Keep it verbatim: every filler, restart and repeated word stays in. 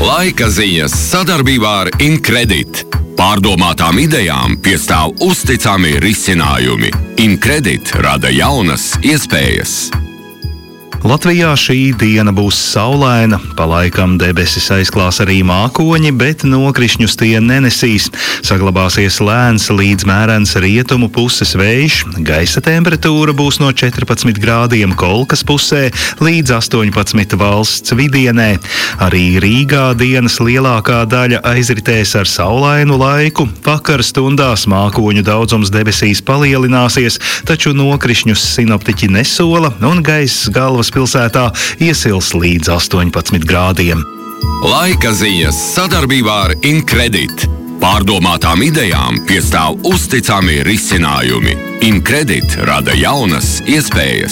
Laika ziņas sadarbībā ar Incredit. Pārdomātām idejām piestāv uzticami risinājumi. Incredit rada jaunas iespējas. Latvijā šī diena būs saulaina, pa laikam debesis aizklās arī mākoņi, bet nokrišņus tie nenesīs. Saglabāsies lēns līdz mērens rietumu puses vējš, gaisa temperatūra būs no četrpadsmit grādiem Kolkas pusē līdz astoņpadsmit valsts vidienē. Arī Rīgā dienas lielākā daļa aizritēs ar saulainu laiku, vakara stundās mākoņu daudzums debesīs palielināsies, taču nokrišņus sinoptiķi nesola un gaiss galvas pilsētā iesils līdz astoņpadsmit grādiem. Laika ziņas sadarbībā ar Incredit. Pārdomātām idejām piestāv uzticami risinājumi. Incredit rada jaunas iespējas.